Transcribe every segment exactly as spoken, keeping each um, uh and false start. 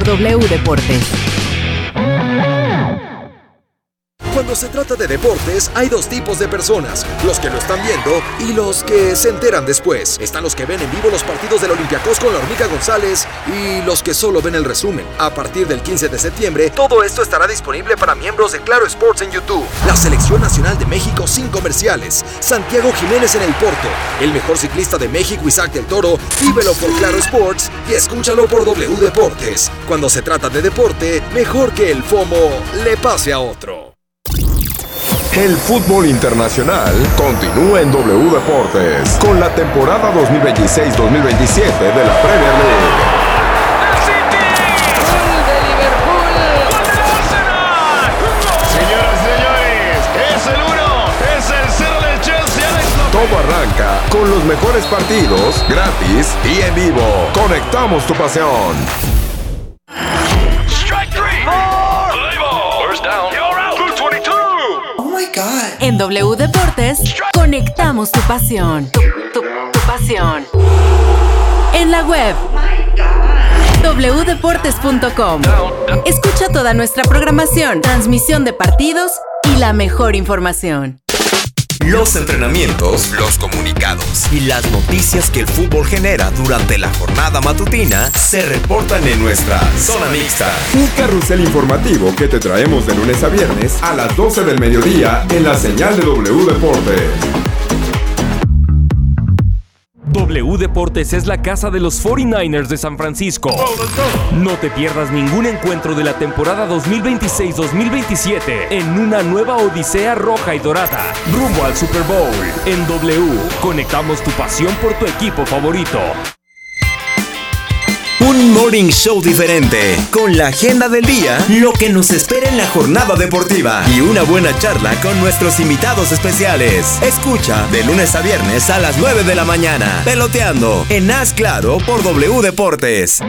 W Deportes. Cuando se trata de deportes, hay dos tipos de personas, los que lo están viendo y los que se enteran después. Están los que ven en vivo los partidos del Olympiacos con la Hormiga González y los que solo ven el resumen. A partir del quince de septiembre, todo esto estará disponible para miembros de Claro Sports en YouTube. La Selección Nacional de México sin comerciales. Santiago Jiménez en el Porto. El mejor ciclista de México, Isaac del Toro. Vívelo por Claro Sports y escúchalo por W Deportes. Cuando se trata de deporte, mejor que el FOMO le pase a otro. El fútbol internacional continúa en W Deportes con la temporada dos mil veintiséis dos mil veintisiete de la Premier League. ¡Gol de Liverpool! Señoras y señores, es el uno, es el cero del Chelsea. Alex López. Todo arranca con los mejores partidos, gratis y en vivo. Conectamos tu pasión. Strike three. Four. Play ball. First down. You're out. Blue veintidós. En W Deportes, conectamos tu pasión. Tu, tu, tu pasión. En la web doble u deportes punto com. Escucha toda nuestra programación, transmisión de partidos y la mejor información. Los entrenamientos, los comunicados y las noticias que el fútbol genera durante la jornada matutina se reportan en nuestra Zona Mixta. Un carrusel informativo que te traemos de lunes a viernes a las doce del mediodía en la señal de W Deportes. W Deportes es la casa de los cuarenta y nueve ers de San Francisco. No te pierdas ningún encuentro de la temporada dos mil veintiséis dos mil veintisiete en una nueva odisea roja y dorada, rumbo al Super Bowl. En W, conectamos tu pasión por tu equipo favorito. Un morning show diferente, con la agenda del día, lo que nos espera en la jornada deportiva y una buena charla con nuestros invitados especiales. Escucha de lunes a viernes a las nueve de la mañana, Peloteando, en Haz Claro por W Deportes.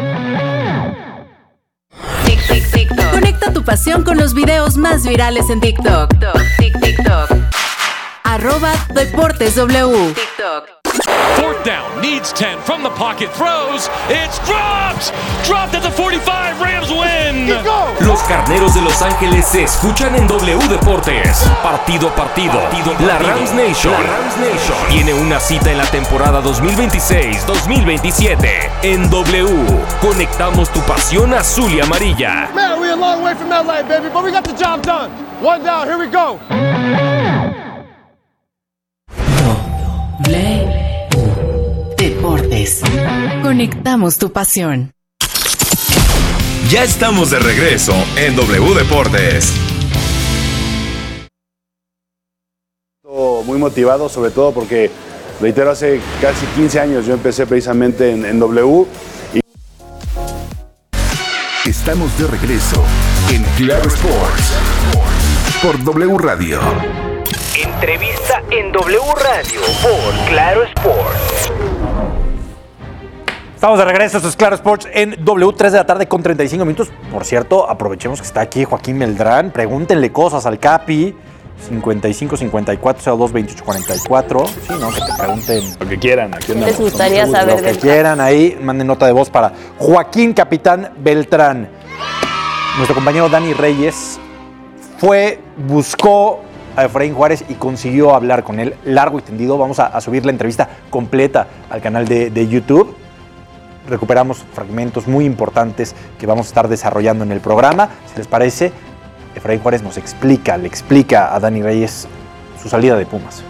Tic, tic, TikTok. Conecta tu pasión con los videos más virales en TikTok. Tic, TikTok. Arroba Deportes W. TikTok. Fourth down, needs ten, from the pocket, throws, it's dropped! Dropped at the forty-five, Rams win! Los Carneros de Los Ángeles se escuchan en W Deportes. Partido a partido, partido, partido. La Rams Nation, la Rams Nation tiene una cita en la temporada dos mil veintiséis dos mil veintisiete. En W, conectamos tu pasión azul y amarilla. Man, we're a long way from L A, baby, but we got the job done. One down, here we go. W Deportes. Conectamos tu pasión. Ya estamos de regreso en W Deportes. Muy motivado, sobre todo porque, reitero, hace casi quince años yo empecé precisamente en, en W. Y... Estamos de regreso en Claro Sports por W Radio. Entrevista en W Radio por Claro Sports. Estamos de regreso, esto es Claro Sports en W, tres de la tarde con treinta y cinco minutos. Por cierto, aprovechemos que está aquí Joaquín Meldrán. Pregúntenle cosas al Capi. cincuenta y cinco cincuenta y cuatro cero dos veintiocho cuarenta y cuatro. Sí, ¿no? Que te pregunten lo que quieran. Aquí les gustaría saber lo que quieran ahí. Manden nota de voz para Joaquín Capitán Beltrán. Nuestro compañero Dani Reyes fue, buscó a Efraín Juárez y consiguió hablar con él largo y tendido. Vamos a, a subir la entrevista completa al canal de, de YouTube. Recuperamos fragmentos muy importantes que vamos a estar desarrollando en el programa. Si les parece, Efraín Juárez nos explica, le explica a Dani Reyes su salida de Pumas.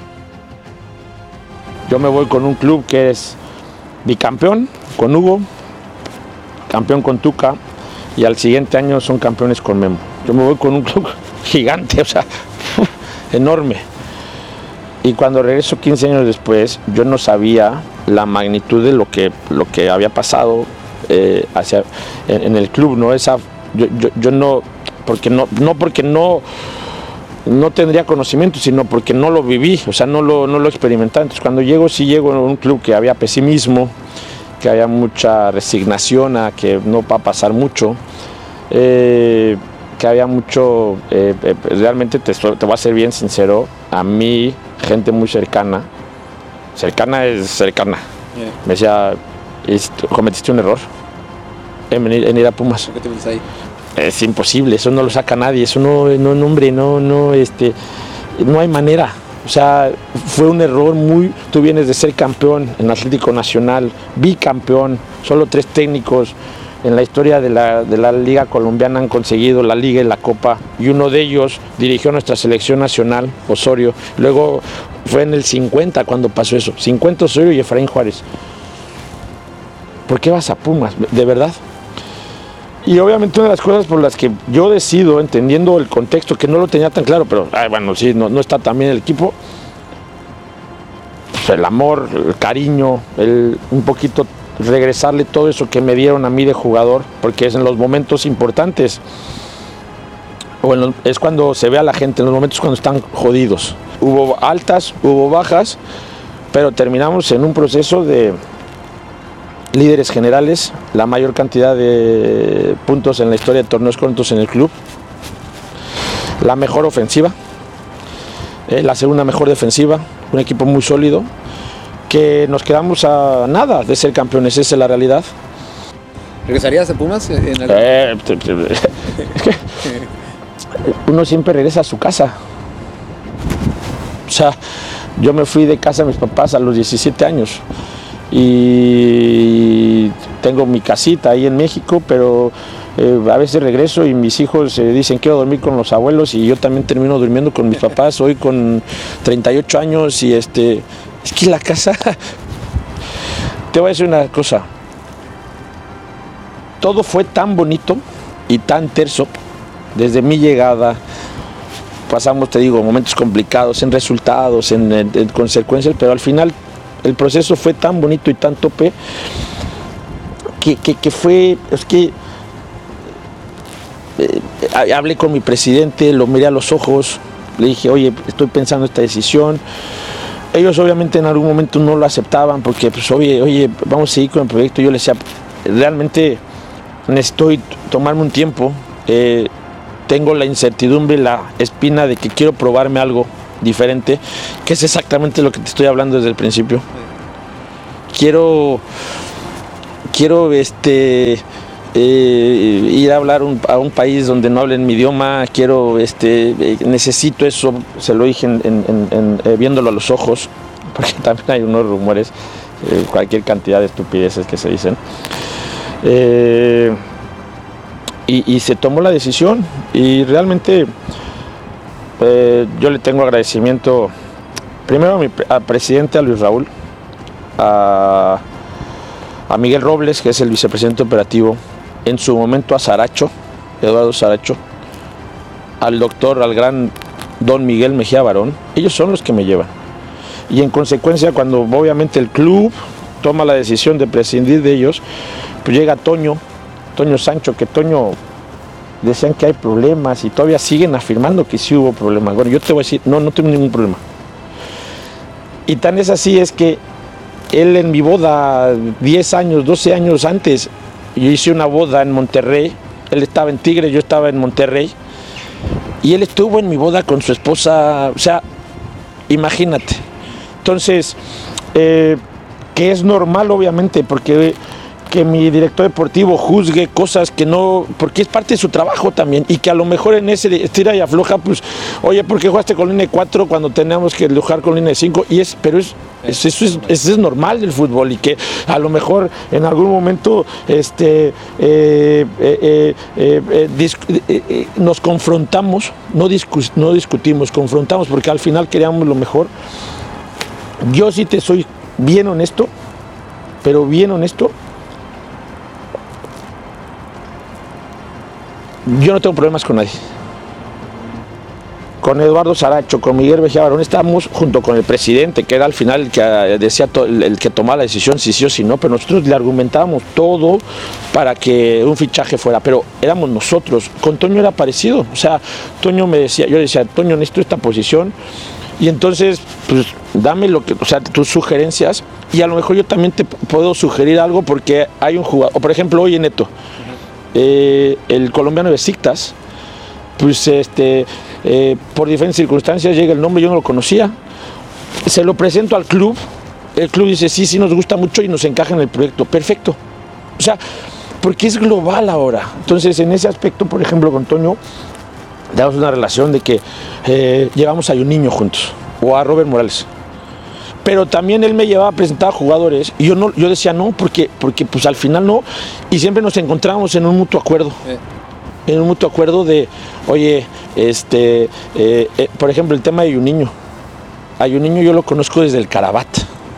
Yo me voy con un club que es bicampeón con Hugo, campeón con Tuca, y al siguiente año son campeones con Memo. Yo me voy con un club gigante, o sea, enorme. Y cuando regreso quince años después, yo no sabía la magnitud de lo que, lo que había pasado eh, hacia, en, en el club, ¿no? Esa, yo, yo, yo no, porque no, no porque no, no tendría conocimiento, sino porque no lo viví, o sea, no lo, no lo experimenté. Entonces, cuando llego, sí llego a un club que había pesimismo, que había mucha resignación a que no va a pasar mucho, eh, que había mucho, eh, eh, realmente te, te voy a ser bien sincero, a mí, gente muy cercana, cercana es cercana, yeah. Me decía, cometiste un error, en, en ir a Pumas. ¿Por qué te metes ahí? Es imposible, eso no lo saca nadie, eso no, no, no hombre, no, no, este, no hay manera. O sea, fue un error muy... Tú vienes de ser campeón en Atlético Nacional, bicampeón, solo tres técnicos en la historia de la, de la Liga Colombiana han conseguido la Liga y la Copa, y uno de ellos dirigió nuestra selección nacional, Osorio. Luego fue en el cincuenta cuando pasó eso, cincuenta Osorio y Efraín Juárez. ¿Por qué vas a Pumas? ¿De verdad? Y obviamente una de las cosas por las que yo decido, entendiendo el contexto, que no lo tenía tan claro, pero ay, bueno, sí, no, no está tan bien el equipo, pues el amor, el cariño, el, un poquito regresarle todo eso que me dieron a mí de jugador, porque es en los momentos importantes, o en los, es cuando se ve a la gente, en los momentos cuando están jodidos. Hubo altas, hubo bajas, pero terminamos en un proceso de líderes generales, la mayor cantidad de puntos en la historia de torneos cortos en el club, la mejor ofensiva, eh, la segunda mejor defensiva, un equipo muy sólido, que nos quedamos a nada de ser campeones, esa es la realidad. ¿Regresarías a Pumas? En el... eh, es que uno siempre regresa a su casa. O sea, yo me fui de casa de mis papás a los diecisiete años. Y tengo mi casita ahí en México, pero eh, a veces regreso y mis hijos eh, dicen quiero dormir con los abuelos y yo también termino durmiendo con mis papás, hoy con treinta y ocho años y este, es que la casa, te voy a decir una cosa, todo fue tan bonito y tan terso desde mi llegada. Pasamos, te digo, momentos complicados en resultados, en, en, en consecuencias, pero al final el proceso fue tan bonito y tan tope que, que, que fue, es que eh, hablé con mi presidente, lo miré a los ojos, le dije, oye, estoy pensando esta decisión. Ellos obviamente en algún momento no lo aceptaban porque, pues, oye, oye, vamos a seguir con el proyecto. Yo les decía, realmente necesito tomarme un tiempo, eh, tengo la incertidumbre, la espina de que quiero probarme algo diferente, que es exactamente lo que te estoy hablando desde el principio. Quiero, quiero este, eh, ir a hablar un, a un país donde no hablen mi idioma, quiero, este, eh, necesito eso, se lo dije en, en, en, eh, viéndolo a los ojos, porque también hay unos rumores, eh, cualquier cantidad de estupideces que se dicen. Eh, y, y se tomó la decisión y realmente Eh, yo le tengo agradecimiento primero a mi, al presidente, a Luis Raúl, a, a Miguel Robles, que es el vicepresidente operativo, en su momento a Saracho, Eduardo Saracho, al doctor, al gran don Miguel Mejía Barón. Ellos son los que me llevan. Y en consecuencia, cuando obviamente el club toma la decisión de prescindir de ellos, pues llega Toño, Toño Sancho, que Toño... decían que hay problemas y todavía siguen afirmando que sí hubo problemas. Bueno, yo te voy a decir, no, no tengo ningún problema. Y tan es así es que él en mi boda, diez años, doce años antes, yo hice una boda en Monterrey, él estaba en Tigres, yo estaba en Monterrey, y él estuvo en mi boda con su esposa, o sea, imagínate. Entonces, eh, que es normal obviamente, porque que mi director deportivo juzgue cosas que no, porque es parte de su trabajo también, y que a lo mejor en ese estira y afloja, pues, oye, ¿por qué jugaste con línea de cuatro cuando teníamos que jugar con línea de cinco? Y es, pero es, es, eso, es, eso es normal del fútbol, y que a lo mejor en algún momento este, eh, eh, eh, eh, dis, eh, eh, nos confrontamos, no, discu no discutimos, confrontamos, porque al final queríamos lo mejor. Yo sí te soy bien honesto, pero bien honesto, yo no tengo problemas con nadie. Con Eduardo Saracho, con Miguel Mejía Barón, estábamos junto con el presidente, que era al final el que decía el que tomaba la decisión si sí o si no, pero nosotros le argumentábamos todo para que un fichaje fuera, pero éramos nosotros. Con Toño era parecido, o sea, Toño me decía, yo le decía, Toño, necesito esta posición, y entonces, pues, dame lo que, o sea, tus sugerencias, y a lo mejor yo también te puedo sugerir algo, porque hay un jugador, o por ejemplo, hoy en Neto, Eh, el colombiano de Besiktas, pues este, eh, por diferentes circunstancias llega el nombre, yo no lo conocía, se lo presento al club, el club dice sí, sí nos gusta mucho y nos encaja en el proyecto, perfecto. O sea, porque es global ahora. Entonces, en ese aspecto, por ejemplo, con Toño, tenemos una relación de que eh, llevamos a un niño juntos, o a Robert Morales. Pero también él me llevaba a presentar a jugadores y yo, no, yo decía no, porque, porque pues al final no, y siempre nos encontrábamos en un mutuo acuerdo. Eh. En un mutuo acuerdo de, oye, este, eh, eh, por ejemplo, el tema de un niño. A un niño yo lo conozco desde el Carabat.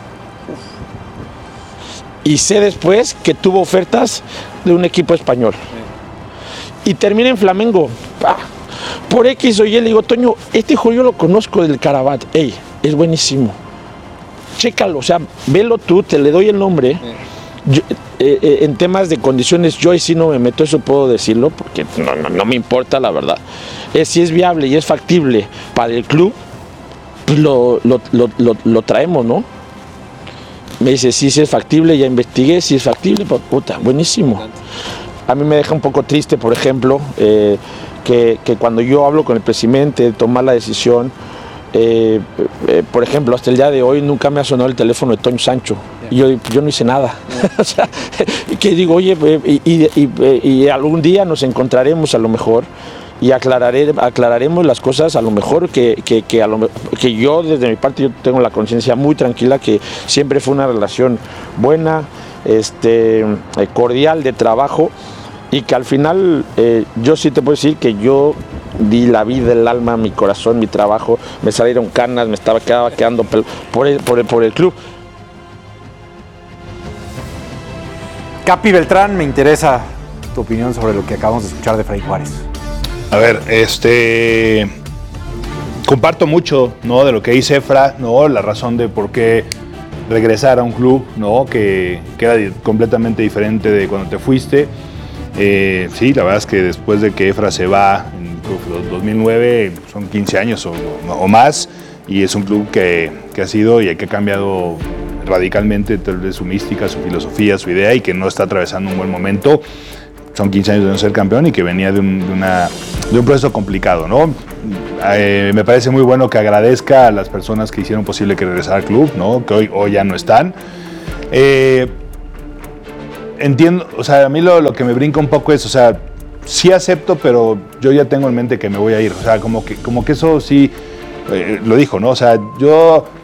Y sé después que tuvo ofertas de un equipo español. Eh. Y termina en Flamengo. ¡Pah! Por X o Y le digo, Toño, este hijo yo lo conozco del Carabat. Ey, es buenísimo. Chécalo, o sea, velo tú, te le doy el nombre. Eh. Yo, eh, eh, en temas de condiciones, yo ahí sí no me meto, eso puedo decirlo, porque no, no, no me importa la verdad. Eh, si es viable y es factible para el club, pues lo, lo, lo, lo, lo traemos, ¿no? Me dice, sí, sí es factible, ya investigué, si es factible, pues, puta, buenísimo. A mí me deja un poco triste, por ejemplo, eh, que, que cuando yo hablo con el presidente de tomar la decisión, Eh, eh, por ejemplo, hasta el día de hoy nunca me ha sonado el teléfono de Toño Sancho. Y yo, yo no hice nada. O sea, que digo, oye, y, y, y, y algún día nos encontraremos a lo mejor y aclararé, aclararemos las cosas a lo mejor que, que, que, a lo, que yo desde mi parte yo tengo la conciencia muy tranquila que siempre fue una relación buena, este, cordial de trabajo. Y que al final eh, yo sí te puedo decir que yo di la vida, el alma, mi corazón, mi trabajo, me salieron canas, me estaba quedaba quedando por el, por el, por el club. Capi Beltrán, me interesa tu opinión sobre lo que acabamos de escuchar de Freddy Juárez. A ver, este comparto mucho, ¿no?, de lo que dice Efra, ¿no?, la razón de por qué regresar a un club, ¿no?, que, que era completamente diferente de cuando te fuiste. Eh, sí, la verdad es que después de que Efra se va en dos mil nueve, son quince años o, o más, y es un club que, que ha sido y que ha cambiado radicalmente tal vez su mística, su filosofía, su idea, y que no está atravesando un buen momento. Son quince años de no ser campeón y que venía de un, de una, de un proceso complicado, ¿no? Eh, me parece muy bueno que agradezca a las personas que hicieron posible que regresara al club, ¿no?, que hoy, hoy ya no están. Eh, Entiendo, o sea, a mí lo, lo que me brinca un poco es, o sea, sí acepto, pero yo ya tengo en mente que me voy a ir, o sea, como que, como que eso sí, eh, lo dijo, ¿no? O sea, yo